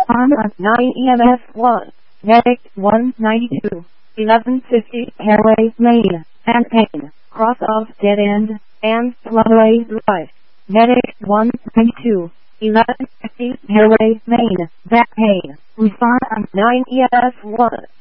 On 9 EMS 1, Medic 192, 1150 Hairway Lane, and Pain, cross of Dead End, and Floodway Drive. Medic 192, 1150 Hairway Lane, that Pain. Respond on 9 EMS 1.